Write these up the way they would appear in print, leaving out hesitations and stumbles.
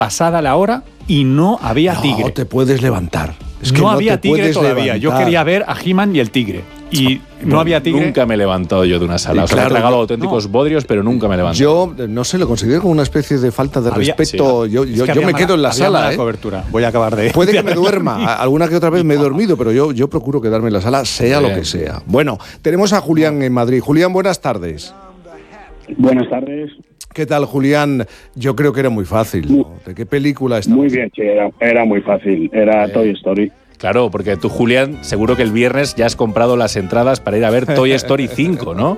pasada la hora y no había tigre. No te puedes levantar. Es que no había tigre todavía. Levantar. Yo quería ver a He-Man y el tigre. Y no había tigre. Nunca me he levantado yo de una sala. O sea, claro, he tragado auténticos bodrios, pero nunca me he levantado. Yo, no sé, lo considero como una especie de falta de respeto. Sí. Yo me quedo en la sala. Cobertura. Voy a acabar de... Puede que me duerma. Alguna que otra vez me he dormido, pero yo procuro quedarme en la sala, sea lo que sea. Bueno, tenemos a Julián en Madrid. Julián, buenas tardes. Buenas tardes. ¿Qué tal, Julián? Yo creo que era muy fácil, ¿no? ¿De qué película estamos? Muy bien, sí, era muy fácil. Era Toy Story. Claro, porque tú, Julián, seguro que el viernes ya has comprado las entradas para ir a ver Toy Story 5, ¿no?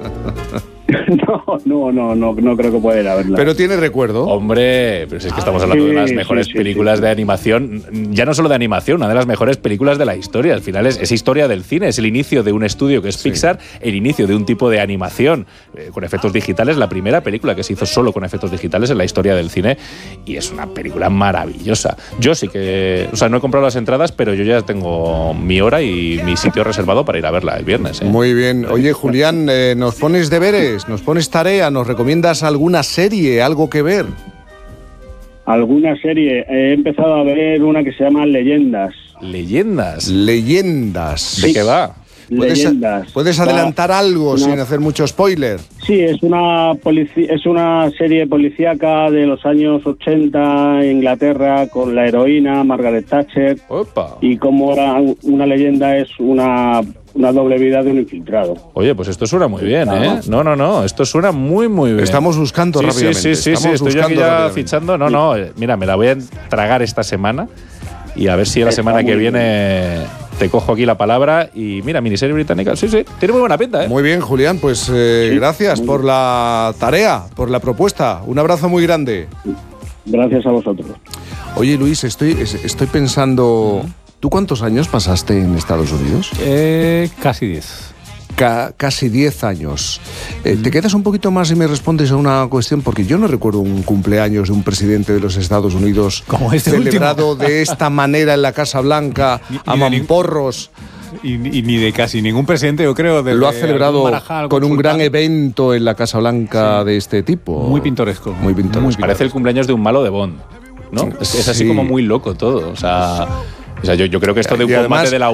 No creo que pueda ir a verla. Pero tiene recuerdo. Hombre, pero si es que estamos hablando de las mejores películas de animación, ya no solo de animación, una de las mejores películas de la historia. Al final es historia del cine, es el inicio de un estudio que es Pixar, el inicio de un tipo de animación con efectos digitales, la primera película que se hizo solo con efectos digitales en la historia del cine, y es una película maravillosa. Yo sí que, o sea, no he comprado las entradas, pero yo ya tengo mi hora y mi sitio reservado para ir a verla el viernes. Muy bien. Oye, Julián, ¿nos pones deberes? ¿Nos pones tarea? ¿Nos recomiendas alguna serie, algo que ver? ¿Alguna serie? He empezado a ver una que se llama Leyendas. ¿Leyendas? ¿De qué va? ¿Puedes adelantar algo sin hacer mucho spoiler? Sí, es una serie policíaca de los años 80 en Inglaterra, con la heroína Margaret Thatcher. Opa. Y como una leyenda es una doble vida de un infiltrado. Oye, pues esto suena muy bien, ¿eh? No, esto suena muy, muy bien. Estamos buscando rápidamente. Sí, estoy aquí ya fichando. No, mira, me la voy a tragar esta semana y a ver si la semana que viene te cojo aquí la palabra. Y mira, miniserie británica, sí, tiene muy buena pinta, ¿eh? Muy bien, Julián, pues gracias por la tarea, por la propuesta. Un abrazo muy grande. Gracias a vosotros. Oye, Luis, estoy pensando... ¿Tú cuántos años pasaste en Estados Unidos? Casi 10. Casi 10 años. ¿Te quedas un poquito más y me respondes a una cuestión? Porque yo no recuerdo un cumpleaños de un presidente de los Estados Unidos como celebrado último. De esta manera en la Casa Blanca, a mamporros. Y ni de casi ningún presidente, yo creo. Lo ha celebrado con un gran evento en la Casa Blanca de este tipo. Muy pintoresco. Muy pintoresco. Parece el cumpleaños de un malo de Bond, ¿no? Es así como muy loco todo, o sea, yo creo que esto de un combate de la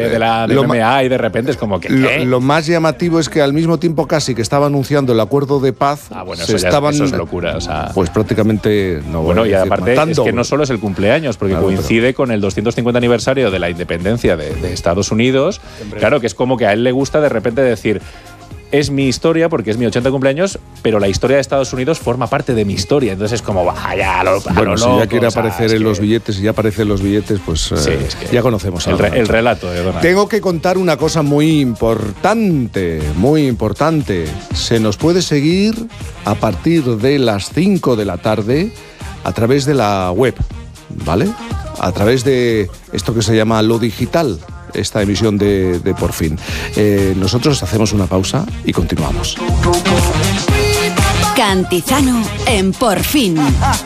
MMA y de repente es como que... Lo más llamativo es que al mismo tiempo casi que estaba anunciando el acuerdo de paz, eso es locura. O sea, pues prácticamente no. Bueno, y aparte matando. Es que no solo es el cumpleaños, porque coincide con el 250 aniversario de la independencia de Estados Unidos. Claro, que es como que a él le gusta de repente decir... Es mi historia porque es mi 80 cumpleaños, pero la historia de Estados Unidos forma parte de mi historia. Entonces es como, vaya, bueno, si ya quiere aparecer en los billetes, si ya aparecen los billetes, pues ya conocemos el relato de Donald. Tengo que contar una cosa muy importante, muy importante. Se nos puede seguir a partir de las 5 de la tarde a través de la web, ¿vale? A través de esto que se llama Lo Digital. Esta emisión de Por Fin. Nosotros hacemos una pausa y continuamos. Cantizano en Por Fin.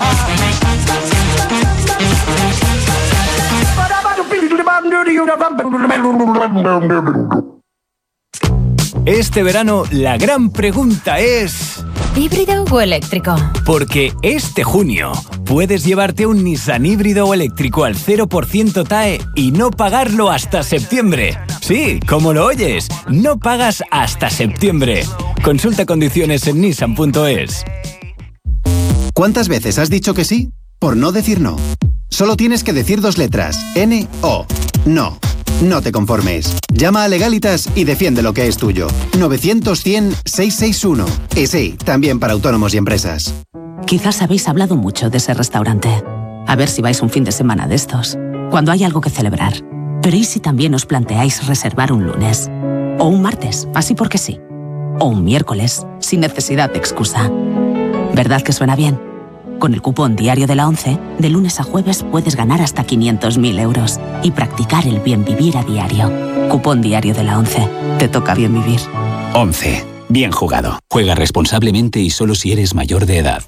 Este verano la gran pregunta es... ¿híbrido o eléctrico? Porque este junio puedes llevarte un Nissan híbrido o eléctrico al 0% TAE y no pagarlo hasta septiembre. Sí, como lo oyes, no pagas hasta septiembre. Consulta condiciones en nissan.es. ¿Cuántas veces has dicho que sí? Por no decir no. Solo tienes que decir 2 letras. N-O. No. No te conformes. Llama a Legalitas y defiende lo que es tuyo. 900-100-661. Y sí, también para autónomos y empresas. Quizás habéis hablado mucho de ese restaurante. A ver si vais un fin de semana de estos, cuando hay algo que celebrar. Pero ¿y si también os planteáis reservar un lunes? O un martes, así porque sí. O un miércoles, sin necesidad de excusa. ¿Verdad que suena bien? Con el cupón diario de la ONCE, de lunes a jueves puedes ganar hasta 500.000 euros y practicar el bien vivir a diario. Cupón diario de la ONCE. Te toca bien vivir. 11. Bien jugado. Juega responsablemente y solo si eres mayor de edad.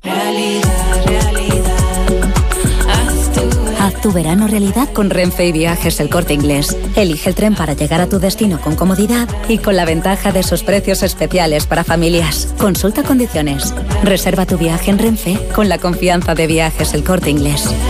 Haz tu verano realidad con Renfe y Viajes El Corte Inglés. Elige el tren para llegar a tu destino con comodidad y con la ventaja de sus precios especiales para familias. Consulta condiciones. Reserva tu viaje en Renfe con la confianza de Viajes El Corte Inglés.